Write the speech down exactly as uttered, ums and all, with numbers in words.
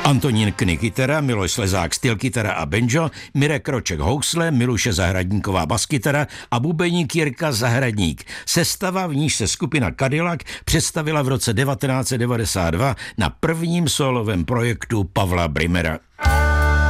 Antonín Kny kytara, Miloš Slezák styl kytara a banjo, Mirek Kroček housle, Miluše Zahradníková baskytara a bubeník Jirka Zahradník. Sestava, v níž se skupina Cadillac představila v roce devatenáct set devadesát dva na prvním solovém projektu Pavla Brimera.